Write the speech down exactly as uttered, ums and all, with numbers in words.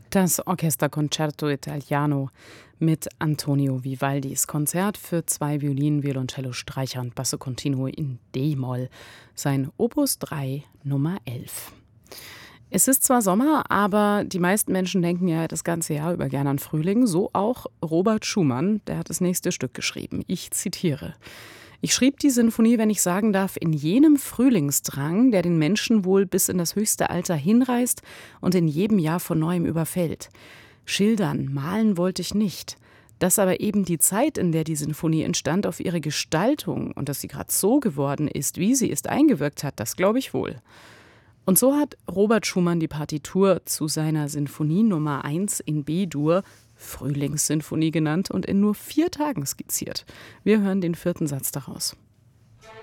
Das Orchesterconcerto Italiano mit Antonio Vivaldis Konzert für zwei Violinen, Violoncello, Streicher und Basso Continuo in D-Moll, sein Opus drei Nummer elf. Es ist zwar Sommer, aber die meisten Menschen denken ja das ganze Jahr über gerne an Frühling, so auch Robert Schumann, der hat das nächste Stück geschrieben. Ich zitiere: Ich schrieb die Sinfonie, wenn ich sagen darf, in jenem Frühlingsdrang, der den Menschen wohl bis in das höchste Alter hinreißt und in jedem Jahr von neuem überfällt. Schildern, malen wollte ich nicht. Dass aber eben die Zeit, in der die Sinfonie entstand, auf ihre Gestaltung und dass sie gerade so geworden ist, wie sie ist, eingewirkt hat, das glaube ich wohl. Und so hat Robert Schumann die Partitur zu seiner Sinfonie Nummer eins in B-Dur, Frühlingssinfonie genannt, und in nur vier Tagen skizziert. Wir hören den vierten Satz daraus.